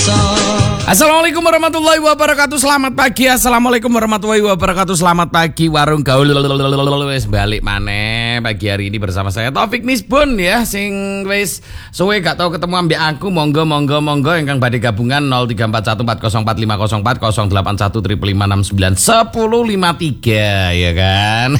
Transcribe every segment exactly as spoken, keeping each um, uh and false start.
Assalamualaikum warahmatullahi wabarakatuh. Selamat pagi. Assalamualaikum warahmatullahi wabarakatuh. Selamat pagi Warung Gaul. Wis balik maneh pagi hari ini bersama saya Taufik Misbun ya. Sing wis suwe gak tau ketemu ambek aku, monggo monggo monggo ingkang badhe gabungan nol tiga empat satu empat nol empat lima nol empat nol delapan satu lima lima enam sembilan satu nol lima tiga ya kan.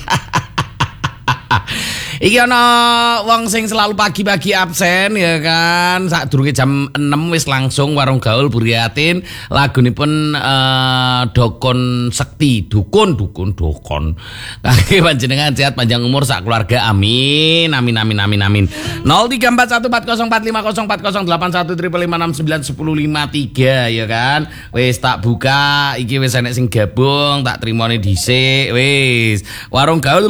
Iki ana wong sing selalu pagi-pagi absen ya kan. Sadurunge jam enam wis langsung Warung Gaul Buriatin lagunipun uh, Dokon Sekti, dukun dukun dokon. Kaki panjenengan sehat panjang umur sak keluarga. Amin. Amin amin amin amin. nol tiga empat satu empat nol empat lima nol empat nol delapan satu lima lima enam sembilan satu nol lima tiga ya kan. Wis tak buka iki wis enek sing gabung, tak trimone dhisik wis. Warung Gaul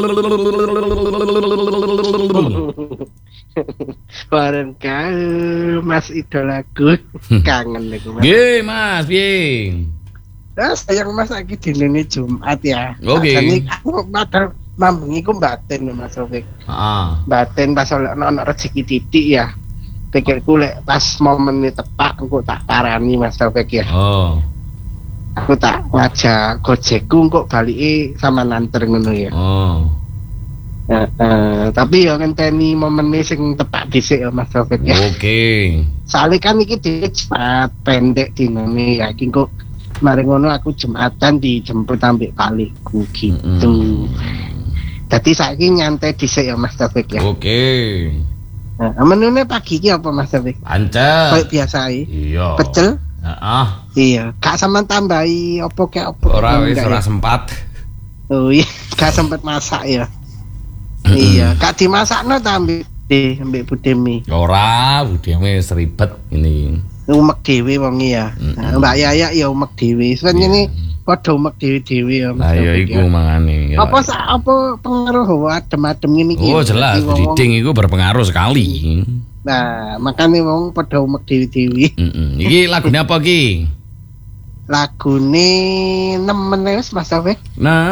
Warung Gaul, Mas idolaku, kangen aku. Nggih, Mas, piye? Nah, sayang Mas lagi dinene Jumat ya. Oke. Okay. Aku padahal mambengi ku batin Mas Taufik. Heeh. Batin pas ono rezeki titik ya. Pikirku lek pas momen ini tepak engko tak parani Mas Taufik ya. Oh. Aku tak ngajak Gojekku kok balike sama nanter ngono ya. Oh. Uh, uh, tapi ya ngenteni momen ini sing tepak dhisik ya Mas Taufik ya. Oke. Okay. Soalnya kan iki cepat pendek dinane ya iki kok mari ngono aku Jumatan dijemput ambek balikku gitu. Mm. Dadi saiki nyantai dhisik ya Mas Taufik ya. Oke. Okay. Nah, menune pagi iki apa Mas Taufik? Pancet. Kayak biasa iki. Iya. Pecel? Heeh. Iya, gak sampean tambahi apa kek apa. Ora wis ora sempat. Oh iya, gak sempat masak ya. Iya, gak dimasakno ta ambek de ambek Budemi. Ora, Budemi wis ribet ini. Umek dhewe wong ya. Nah, Mbak Yaya ya umek dhewe. Sebenarnya padha umek dhewe-dhewe ya. Lah ya iku mangane. Apa sak apa pengaruh adem-adem ngene iki? Oh, jelas diding iku berpengaruh sekali. Nah, makane wong padha umek dhewe-dhewe. Heeh. Iki lagune apa iki? Lagune nemen wis Mas Taufik. Nah